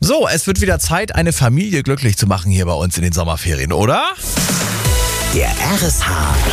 So, es wird wieder Zeit, eine Familie glücklich zu machen hier bei uns in den Sommerferien, oder? Der RSH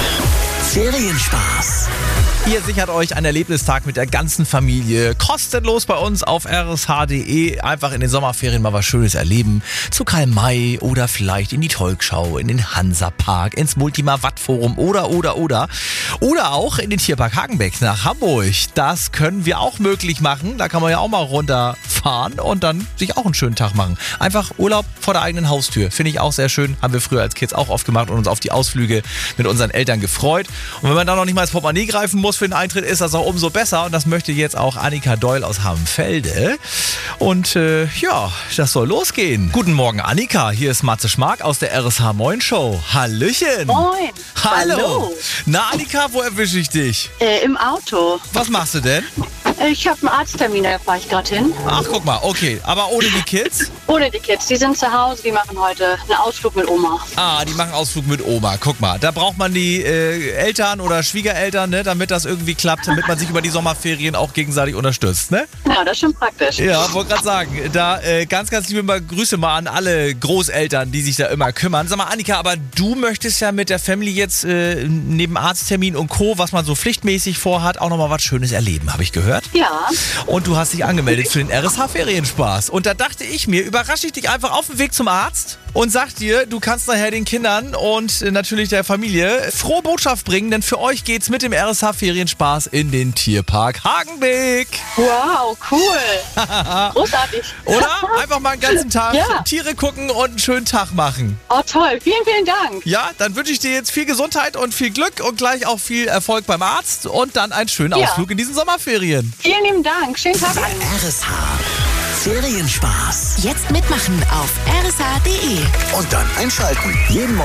Ferienspaß. Ihr sichert euch einen Erlebnistag mit der ganzen Familie kostenlos bei uns auf rsh.de. Einfach in den Sommerferien mal was Schönes erleben. Zu Karl May oder vielleicht in die Tolkschau, in den Hansapark, ins Multima-Watt-Forum oder. Oder auch in den Tierpark Hagenbeck nach Hamburg. Das können wir auch möglich machen. Da kann man ja auch mal runterfahren und dann sich auch einen schönen Tag machen. Einfach Urlaub vor der eigenen Haustür. Finde ich auch sehr schön. Haben wir früher als Kids auch oft gemacht und uns auf die Ausflüge mit unseren Eltern gefreut. Und wenn man dann noch nicht mal ins Portemonnaie greifen muss für den Eintritt, ist das auch umso besser. Und das möchte jetzt auch Annika Doll aus Habenfelde. Und das soll losgehen. Guten Morgen, Annika. Hier ist Matze Schmark aus der RSH Moin Show. Hallöchen. Moin. Hallo. Na, Annika, wo erwische ich dich? Im Auto. Was machst du denn? Ich habe einen Arzttermin, da fahre ich gerade hin. Ach, guck mal, okay. Aber ohne die Kids? Ohne die Kids, die sind zu Hause, die machen heute einen Ausflug mit Oma. Ah, die machen Ausflug mit Oma. Guck mal, da braucht man die Eltern oder Schwiegereltern, ne, damit das irgendwie klappt, damit man sich über die Sommerferien auch gegenseitig unterstützt, ne? Ja, das ist schon praktisch. Ja, wollte gerade sagen, da ganz liebe Grüße mal an alle Großeltern, die sich da immer kümmern. Sag mal, Annika, aber du möchtest ja mit der Family jetzt neben Arzttermin und Co., was man so pflichtmäßig vorhat, auch nochmal was Schönes erleben, habe ich gehört. Ja. Und du hast dich angemeldet für den RSH-Ferienspaß. Und da dachte ich mir, überrasche ich dich einfach auf dem Weg zum Arzt und sag dir, du kannst nachher den Kindern und natürlich der Familie frohe Botschaft bringen, denn für euch geht's mit dem RSH-Ferienspaß in den Tierpark Hagenbeck. Wow, cool. Großartig. Oder? Einfach mal einen ganzen Tag Ja. Tiere gucken und einen schönen Tag machen. Oh, toll. Vielen, vielen Dank. Ja, dann wünsche ich dir jetzt viel Gesundheit und viel Glück und gleich auch viel Erfolg beim Arzt und dann einen schönen Ja. Ausflug in diesen Sommerferien. Vielen lieben Dank. Schönen Tag an. RSH Ferienspaß. Jetzt mitmachen auf rsh.de. Und dann einschalten. Jeden